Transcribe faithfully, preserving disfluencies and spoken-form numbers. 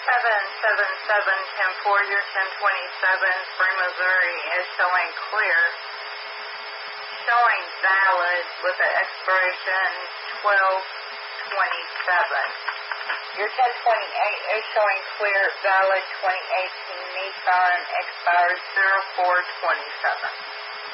seven seven seven ten four, year ten twenty-seven, Spring, Missouri is showing clear, showing valid with an expiration twelve twenty-seven. Year ten twenty-eight is showing clear, valid twenty eighteen Nissan, expires zero four twenty-seven.